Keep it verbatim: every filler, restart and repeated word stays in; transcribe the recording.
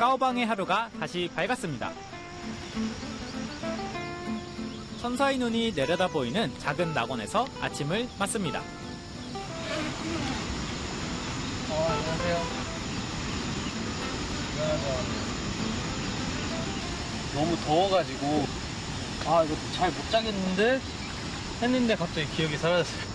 까오방의 하루가 다시 밝았습니다. 천사의 눈이 내려다 보이는 작은 낙원에서 아침을 맞습니다. 어, 안녕하세요. 미안하다. 너무 더워가지고 아 이거 잘 못 자겠는데 했는데 갑자기 기억이 사라졌어요.